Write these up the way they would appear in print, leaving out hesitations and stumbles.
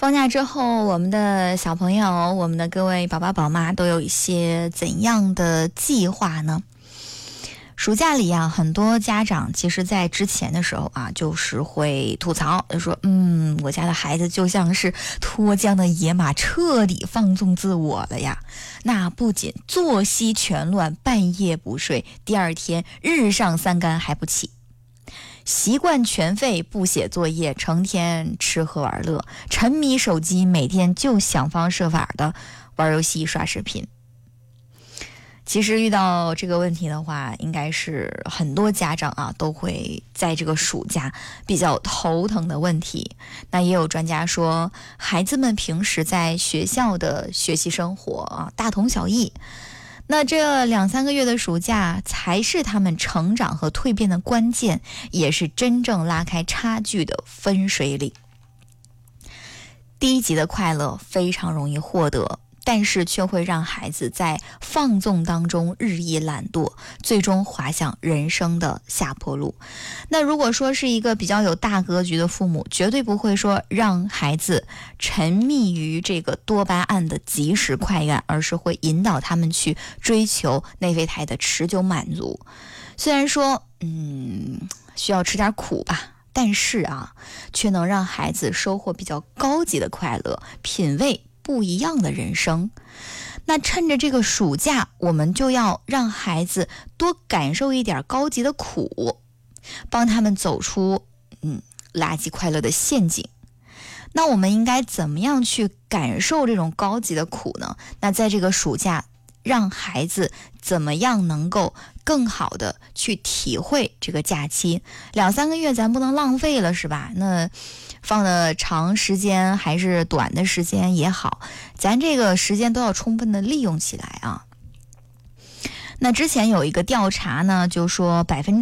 放假之后，我们的小朋友，我们的各位宝爸宝妈都有一些怎样的计划呢？暑假里啊，很多家长其实在之前的时候啊，就是会吐槽，就说我家的孩子就像是脱缰的野马，彻底放纵自我了呀。那不仅作息全乱，半夜不睡，第二天日上三竿还不起，习惯全废，不写作业，成天吃喝玩乐，沉迷手机，每天就想方设法的玩游戏刷视频。其实遇到这个问题的话，应该是很多家长啊都会在这个暑假比较头疼的问题。那也有专家说，孩子们平时在学校的学习生活啊大同小异，那这2-3个月的暑假才是他们成长和蜕变的关键，也是真正拉开差距的分水岭。低级的快乐非常容易获得，但是却会让孩子在放纵当中日益懒惰，最终滑向人生的下坡路。那如果说是一个比较有大格局的父母，绝对不会说让孩子沉迷于这个多巴胺的即时快感，而是会引导他们去追求内啡肽的持久满足。虽然说需要吃点苦吧，但是啊，却能让孩子收获比较高级的快乐，品味不一样的人生。那趁着这个暑假，我们就要让孩子多感受一点高级的苦，帮他们走出垃圾快乐的陷阱。那我们应该怎么样去感受这种高级的苦呢？那在这个暑假，让孩子怎么样能够更好的去体会这个假期？2-3个月咱不能浪费了，是吧？那放的长时间还是短的时间也好，咱这个时间都要充分的利用起来啊。那之前有一个调查呢，就说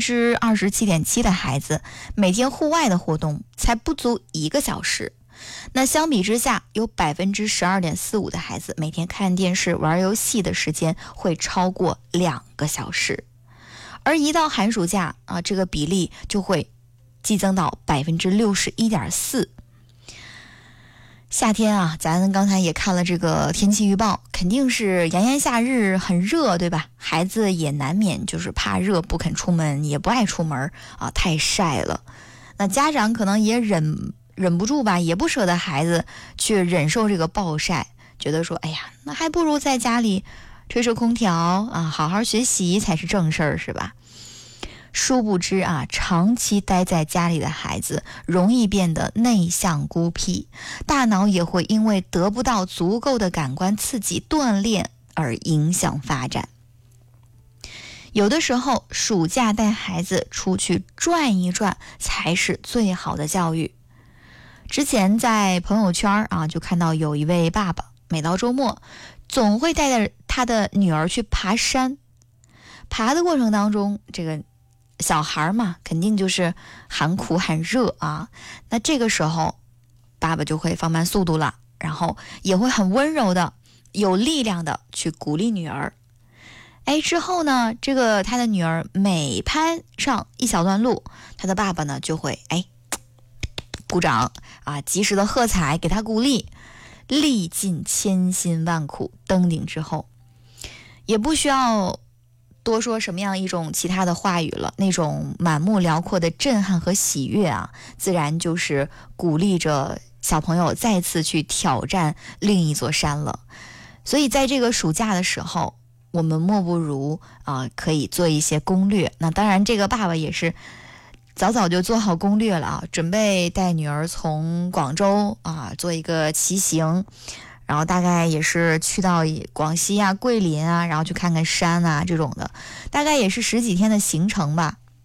27.7%的孩子每天户外的活动才不足1个小时。那相比之下，有12.45%的孩子每天看电视玩游戏的时间会超过2个小时。而一到寒暑假啊，这个比例就会激增到61.4%。夏天啊，咱刚才也看了这个天气预报，肯定是炎炎夏日，很热，对吧？孩子也难免就是怕热不肯出门，也不爱出门啊，太晒了。那家长可能也忍不住吧，也不舍得孩子去忍受这个暴晒，觉得说，哎呀，那还不如在家里吹吹空调啊，好好学习才是正事儿，是吧？殊不知啊，长期待在家里的孩子容易变得内向孤僻，大脑也会因为得不到足够的感官刺激锻炼而影响发展。有的时候，暑假带孩子出去转一转才是最好的教育。之前在朋友圈啊，就看到有一位爸爸，每到周末总会带着他的女儿去爬山。爬的过程当中，这个小孩嘛，肯定就是喊苦喊热啊。那这个时候，爸爸就会放慢速度了，然后也会很温柔的、有力量的去鼓励女儿。之后呢，这个他的女儿每攀上一小段路，他的爸爸呢就会鼓掌啊，及时的喝彩，给他鼓励。历尽千辛万苦登顶之后，也不需要多说什么样一种其他的话语了，那种满目辽阔的震撼和喜悦啊，自然就是鼓励着小朋友再次去挑战另一座山了。所以在这个暑假的时候，我们莫不如可以做一些攻略。那当然这个爸爸也是早就做好攻略了啊，准备带女儿从广州做一个骑行，然后大概也是去到广西啊、桂林啊，然后去看看山啊这种的，大概也是10几天的行程吧。